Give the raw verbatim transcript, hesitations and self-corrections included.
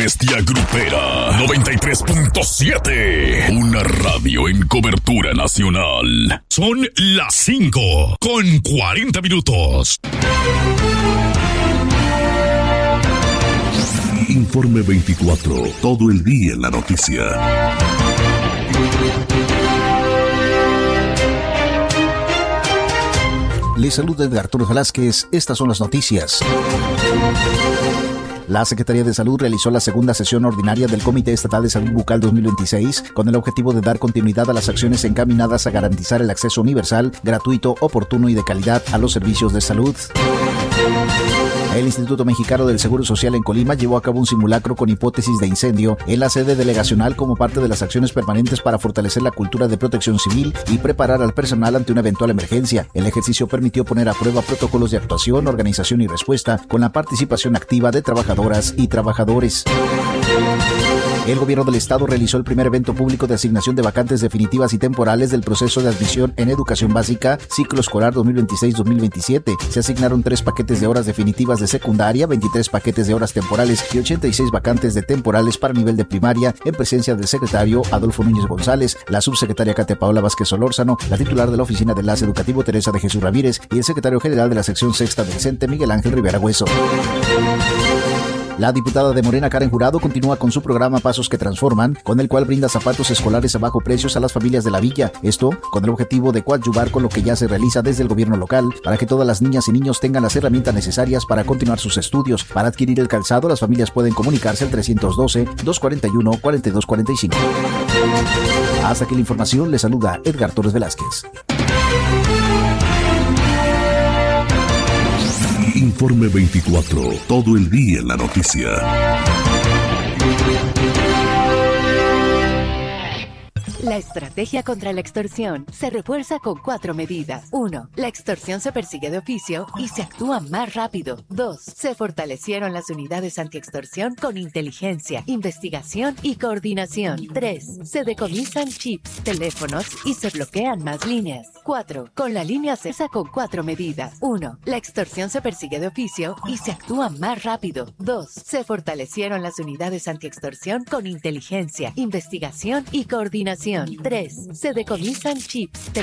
bestia grupera. noventa y tres punto siete. Una radio en cobertura nacional. Son las cinco con cuarenta minutos. Informe veinticuatro. Todo el día en la noticia. Les saluda Edgar Torres Velázquez. Estas son las noticias. La Secretaría de Salud realizó la segunda sesión ordinaria del Comité Estatal de Salud Bucal dos mil veintiséis con el objetivo de dar continuidad a las acciones encaminadas a garantizar el acceso universal, gratuito, oportuno y de calidad a los servicios de salud. El Instituto Mexicano del Seguro Social en Colima llevó a cabo un simulacro con hipótesis de incendio en la sede delegacional como parte de las acciones permanentes para fortalecer la cultura de protección civil y preparar al personal ante una eventual emergencia. El ejercicio permitió poner a prueba protocolos de actuación, organización y respuesta con la participación activa de trabajadoras y trabajadores. El gobierno del estado realizó el primer evento público de asignación de vacantes definitivas y temporales del proceso de admisión en educación básica, ciclo escolar dos mil veintiséis dos mil veintisiete. Se asignaron tres paquetes de horas definitivas de secundaria, veintitrés paquetes de horas temporales y ochenta y seis vacantes de temporales para nivel de primaria, en presencia del secretario Adolfo Núñez González, la subsecretaria Katia Paola Vázquez Solórzano, la titular de la Oficina de Enlace Educativo Teresa de Jesús Ramírez y el secretario general de la sección sexta del CENTE Miguel Ángel Rivera Hueso. La diputada de Morena, Karen Jurado, continúa con su programa Pasos que Transforman, con el cual brinda zapatos escolares a bajo precios a las familias de la villa. Esto con el objetivo de coadyuvar con lo que ya se realiza desde el gobierno local para que todas las niñas y niños tengan las herramientas necesarias para continuar sus estudios. Para adquirir el calzado, las familias pueden comunicarse al trescientos doce, doscientos cuarenta y uno, cuarenta y dos cuarenta y cinco. Hasta aquí la información. Le saluda Edgar Torres Velázquez. Informe veinticuatro. Todo el día en la noticia. La estrategia contra la extorsión se refuerza con cuatro medidas. uno. La extorsión se persigue de oficio y se actúa más rápido. dos. Se fortalecieron las unidades antiextorsión con inteligencia, investigación y coordinación. tres. Se decomisan chips, teléfonos y se bloquean más líneas. cuatro. Con la línea CESA con cuatro medidas. uno. La extorsión se persigue de oficio y se actúa más rápido. dos. Se fortalecieron las unidades antiextorsión con inteligencia, investigación y coordinación. tres. Se decomisan chips,